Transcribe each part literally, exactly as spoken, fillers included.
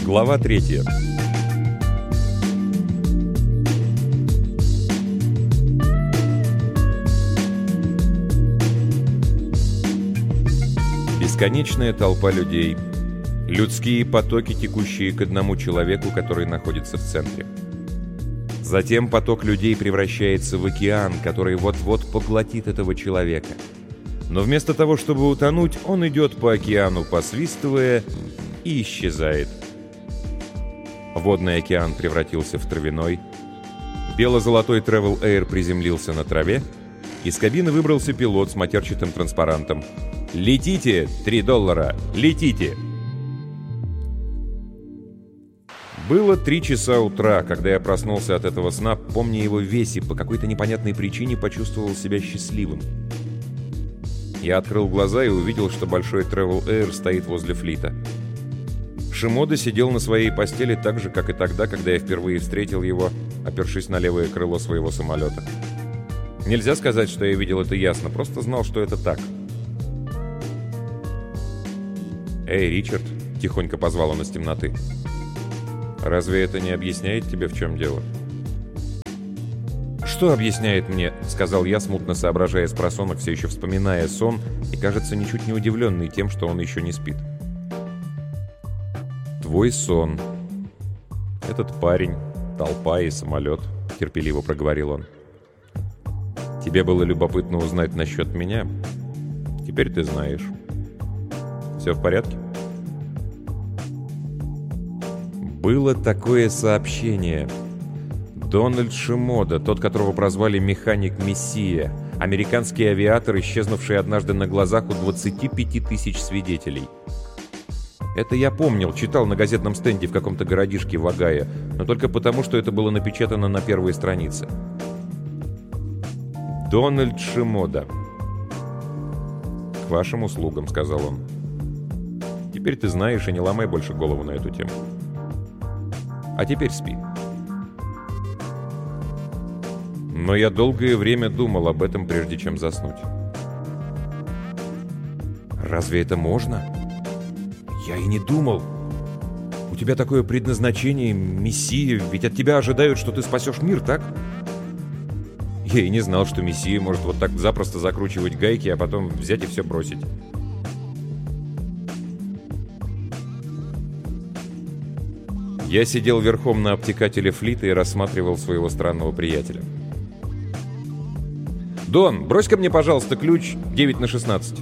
Глава третья. Бесконечная толпа людей. Людские потоки, текущие к одному человеку, который находится в центре. Затем поток людей превращается в океан, который вот-вот поглотит этого человека. Но вместо того, чтобы утонуть, он идет по океану, посвистывая, и исчезает. Водный океан превратился в травяной. Бело-золотой Travel Air приземлился на траве. Из кабины выбрался пилот с матерчатым транспарантом. «Летите! Три доллара! Летите!» Было три часа утра, когда я проснулся от этого сна, помня его весь и по какой-то непонятной причине почувствовал себя счастливым. Я открыл глаза и увидел, что большой Travel Air стоит возле флита. Шимода сидел на своей постели так же, как и тогда, когда я впервые встретил его, опершись на левое крыло своего самолета. Нельзя сказать, что я видел это ясно, просто знал, что это так. «Эй, Ричард!» — тихонько позвал он из темноты. «Разве это не объясняет тебе, в чем дело?» «Что объясняет мне?» — сказал я, смутно соображая спросонок, все еще вспоминая сон, и, кажется, ничуть не удивленный тем, что он еще не спит. «Твой сон. Этот парень, толпа и самолет», — терпеливо проговорил он. «Тебе было любопытно узнать насчет меня? Теперь ты знаешь. Все в порядке?» Было такое сообщение. Дональд Шимода, тот, которого прозвали «Механик-Мессия», американский авиатор, исчезнувший однажды на глазах у двадцати пяти тысяч свидетелей. Это я помнил, читал на газетном стенде в каком-то городишке в Огайо, но только потому, что это было напечатано на первой странице. «Дональд Шимода». «К вашим услугам», — сказал он. «Теперь ты знаешь и не ломай больше голову на эту тему. А теперь спи». Но я долгое время думал об этом, прежде чем заснуть. «Разве это можно? Я и не думал. У тебя такое предназначение, Мессия, ведь от тебя ожидают, что ты спасешь мир, так? Я и не знал, что Мессия может вот так запросто закручивать гайки, а потом взять и все бросить». Я сидел верхом на обтекателе флита и рассматривал своего странного приятеля. «Дон, брось-ка мне, пожалуйста, ключ девять на шестнадцать».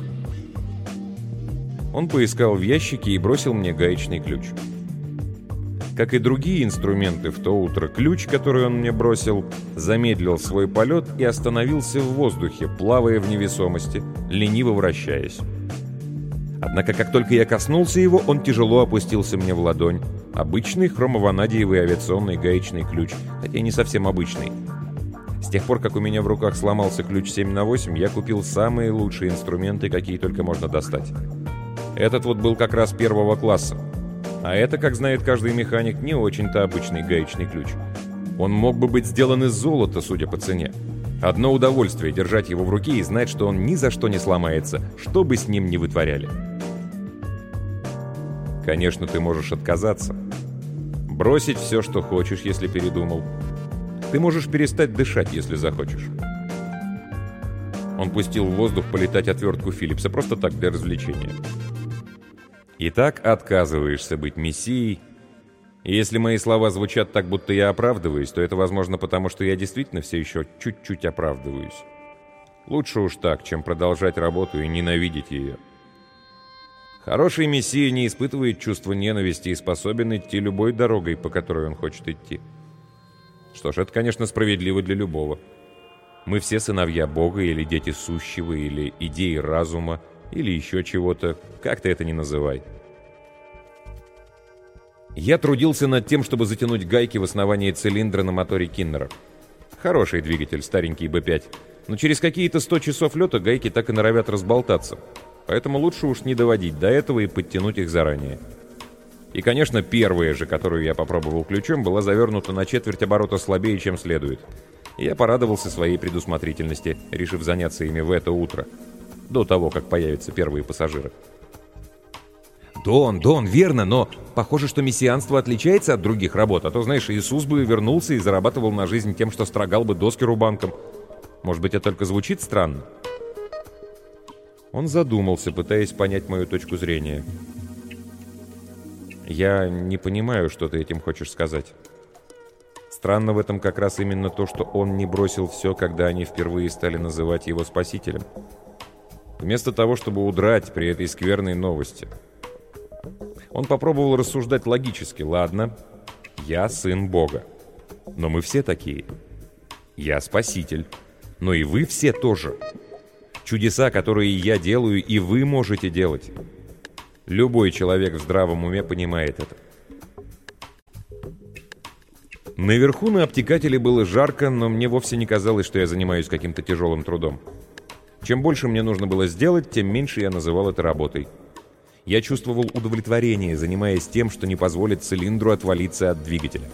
Он поискал в ящике и бросил мне гаечный ключ. Как и другие инструменты в то утро, ключ, который он мне бросил, замедлил свой полет и остановился в воздухе, плавая в невесомости, лениво вращаясь. Однако, как только я коснулся его, он тяжело опустился мне в ладонь. Обычный хромованадиевый авиационный гаечный ключ, хотя и не совсем обычный. С тех пор, как у меня в руках сломался ключ семь на восемь, я купил самые лучшие инструменты, какие только можно достать. Этот вот был как раз первого класса. А это, как знает каждый механик, не очень-то обычный гаечный ключ. Он мог бы быть сделан из золота, судя по цене. Одно удовольствие держать его в руке и знать, что он ни за что не сломается, что бы с ним ни вытворяли. Конечно, ты можешь отказаться. Бросить все, что хочешь, если передумал. Ты можешь перестать дышать, если захочешь. Он пустил в воздух полетать отвертку Филлипса, просто так, для развлечения. Итак, отказываешься быть мессией. И если мои слова звучат так, будто я оправдываюсь, то это, возможно, потому что я действительно все еще чуть-чуть оправдываюсь. Лучше уж так, чем продолжать работу и ненавидеть ее. Хороший мессия не испытывает чувства ненависти и способен идти любой дорогой, по которой он хочет идти. Что ж, это, конечно, справедливо для любого. Мы все сыновья Бога, или дети сущего, или идеи разума, или еще чего-то, как ты это ни называй. Я трудился над тем, чтобы затянуть гайки в основании цилиндра на моторе Киннера. Хороший двигатель, старенький бэ пять, но через какие-то сто часов лета гайки так и норовят разболтаться. Поэтому лучше уж не доводить до этого и подтянуть их заранее. И, конечно, первая же, которую я попробовал ключом, была завернута на четверть оборота слабее, чем следует. И я порадовался своей предусмотрительности, решив заняться ими в это утро, до того, как появятся первые пассажиры. Дон, Дон, верно, но похоже, что мессианство отличается от других работ. А то, знаешь, Иисус бы вернулся и зарабатывал на жизнь тем, что строгал бы доски рубанком. Может быть, это только звучит странно? Он задумался, пытаясь понять мою точку зрения. «Я не понимаю, что ты этим хочешь сказать. Странно в этом как раз именно то, что он не бросил все, когда они впервые стали называть его спасителем. Вместо того, чтобы удрать при этой скверной новости. Он попробовал рассуждать логически. Ладно, я сын Бога. Но мы все такие. Я спаситель. Но и вы все тоже. Чудеса, которые я делаю, и вы можете делать. Любой человек в здравом уме понимает это». Наверху на обтекателе было жарко, но мне вовсе не казалось, что я занимаюсь каким-то тяжелым трудом. Чем больше мне нужно было сделать, тем меньше я называл это работой. Я чувствовал удовлетворение, занимаясь тем, что не позволит цилиндру отвалиться от двигателя.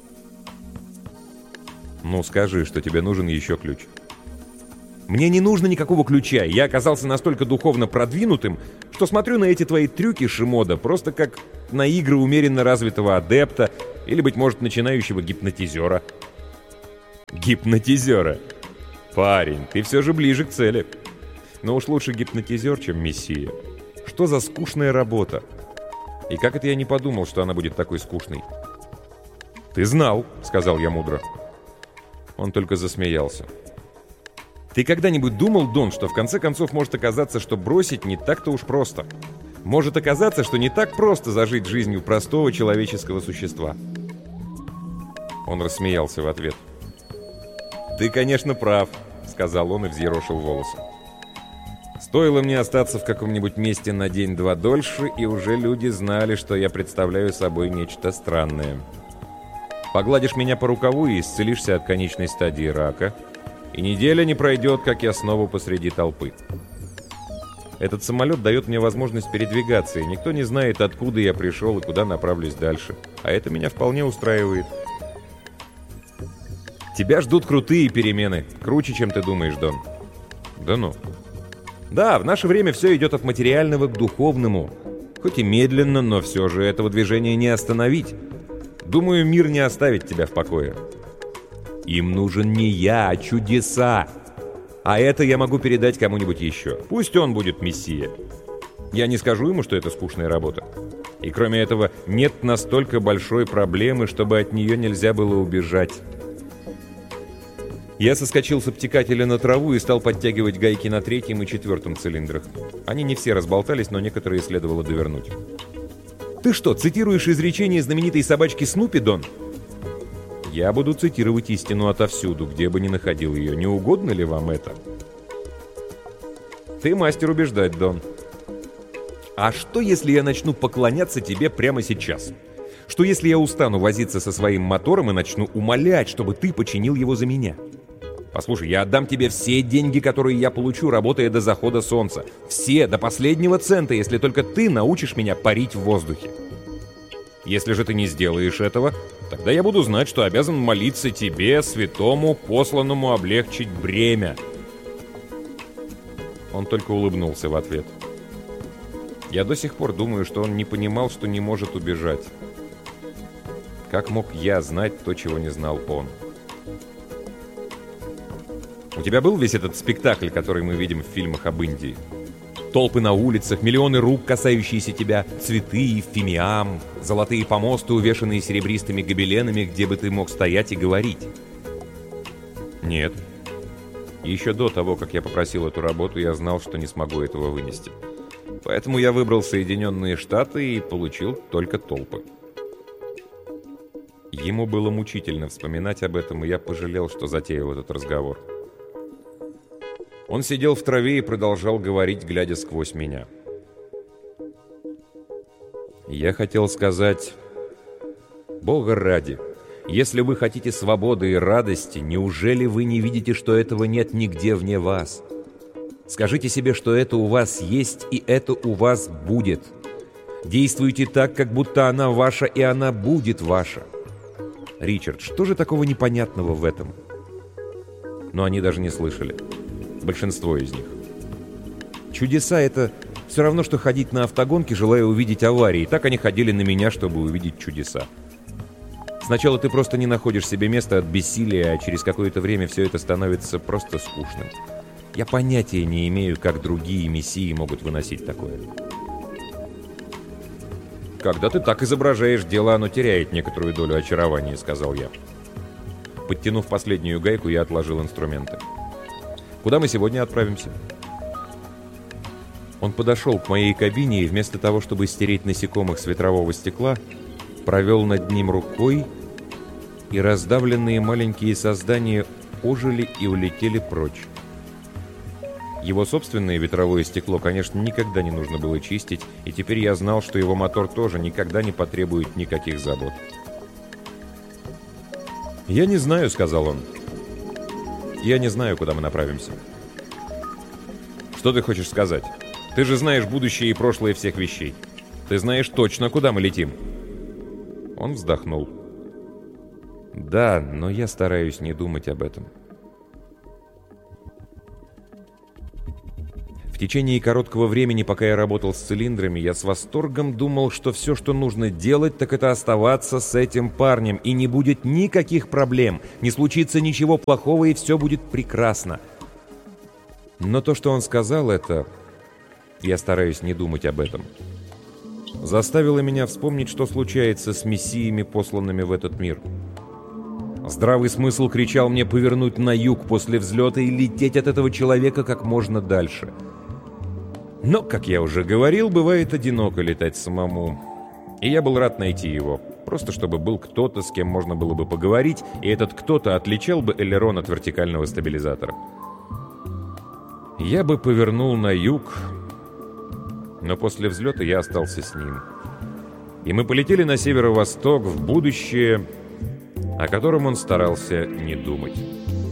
«Ну скажи, что тебе нужен еще ключ». «Мне не нужно никакого ключа. Я оказался настолько духовно продвинутым, что смотрю на эти твои трюки, Шимода, просто как на игры умеренно развитого адепта или, быть может, начинающего гипнотизера». «Гипнотизера? Парень, ты все же ближе к цели. Но уж лучше гипнотизер, чем мессия. Что за скучная работа? И как это я не подумал, что она будет такой скучной?» «Ты знал», — сказал я мудро. Он только засмеялся. «Ты когда-нибудь думал, Дон, что в конце концов может оказаться, что бросить не так-то уж просто? Может оказаться, что не так просто зажить жизнью простого человеческого существа?» Он рассмеялся в ответ. «Ты, конечно, прав», — сказал он и взъерошил волосы. «Стоило мне остаться в каком-нибудь месте на день-два дольше, и уже люди знали, что я представляю собой нечто странное. Погладишь меня по рукаву и исцелишься от конечной стадии рака, и неделя не пройдет, как я снова посреди толпы. Этот самолет дает мне возможность передвигаться, и никто не знает, откуда я пришел и куда направлюсь дальше. А это меня вполне устраивает. Тебя ждут крутые перемены, круче, чем ты думаешь, Дон». «Да ну». «Да, в наше время все идет от материального к духовному. Хоть и медленно, но все же этого движения не остановить. Думаю, мир не оставит тебя в покое. Им нужен не я, а чудеса. А это я могу передать кому-нибудь еще. Пусть он будет мессия. Я не скажу ему, что это скучная работа. И кроме этого, нет настолько большой проблемы, чтобы от нее нельзя было убежать». Я соскочил с обтекателя на траву и стал подтягивать гайки на третьем и четвертом цилиндрах. Они не все разболтались, но некоторые следовало довернуть. «Ты что, цитируешь изречение знаменитой собачки Снупи, Дон?» «Я буду цитировать истину отовсюду, где бы ни находил ее. Не угодно ли вам это?» «Ты мастер убеждать, Дон». «А что, если я начну поклоняться тебе прямо сейчас? Что, если я устану возиться со своим мотором и начну умолять, чтобы ты починил его за меня? Послушай, я отдам тебе все деньги, которые я получу, работая до захода солнца. Все, до последнего цента, если только ты научишь меня парить в воздухе. Если же ты не сделаешь этого, тогда я буду знать, что обязан молиться тебе, святому, посланному облегчить бремя». Он только улыбнулся в ответ. Я до сих пор думаю, что он не понимал, что не может убежать. Как мог я знать то, чего не знал он? У тебя был весь этот спектакль, который мы видим в фильмах об Индии? Толпы на улицах, миллионы рук, касающиеся тебя, цветы, фимиам, золотые помосты, увешанные серебристыми гобеленами, где бы ты мог стоять и говорить. Нет. Еще до того, как я попросил эту работу, я знал, что не смогу этого вынести. Поэтому я выбрал Соединенные Штаты и получил только толпы. Ему было мучительно вспоминать об этом, и я пожалел, что затеял этот разговор. Он сидел в траве и продолжал говорить, глядя сквозь меня. Я хотел сказать: «Бога ради, если вы хотите свободы и радости, неужели вы не видите, что этого нет нигде вне вас? Скажите себе, что это у вас есть, и это у вас будет. Действуйте так, как будто она ваша, и она будет ваша». Ричард, что же такого непонятного в этом? Но они даже не слышали. Большинство из них. Чудеса — это Все равно, что ходить на автогонки, желая увидеть аварии. Так они ходили на меня, чтобы увидеть чудеса. Сначала ты просто не находишь себе места от бессилия, а через какое-то время все это становится просто скучным. Я понятия не имею, как другие мессии могут выносить такое. «Когда ты так изображаешь дело, оно теряет некоторую долю очарования», — сказал я. Подтянув последнюю гайку, я отложил инструменты. «Куда мы сегодня отправимся?» Он подошел к моей кабине и вместо того, чтобы стереть насекомых с ветрового стекла, провел над ним рукой, и раздавленные маленькие создания ожили и улетели прочь. Его собственное ветровое стекло, конечно, никогда не нужно было чистить, и теперь я знал, что его мотор тоже никогда не потребует никаких забот. «Я не знаю», — сказал он. «Я не знаю, куда мы направимся». «Что ты хочешь сказать? Ты же знаешь будущее и прошлое всех вещей. Ты знаешь точно, куда мы летим». Он вздохнул. «Да, но я стараюсь не думать об этом». В течение короткого времени, пока я работал с цилиндрами, я с восторгом думал, что все, что нужно делать, так это оставаться с этим парнем, и не будет никаких проблем, не случится ничего плохого, и все будет прекрасно. Но то, что он сказал, это... Я стараюсь не думать об этом. Заставило меня вспомнить, что случается с мессиями, посланными в этот мир. Здравый смысл кричал мне повернуть на юг после взлета и лететь от этого человека как можно дальше. Но, как я уже говорил, бывает одиноко летать самому. И я был рад найти его, просто чтобы был кто-то, с кем можно было бы поговорить, и этот кто-то отличал бы элерон от вертикального стабилизатора. Я бы повернул на юг, но после взлета я остался с ним. И мы полетели на северо-восток, в будущее, о котором он старался не думать.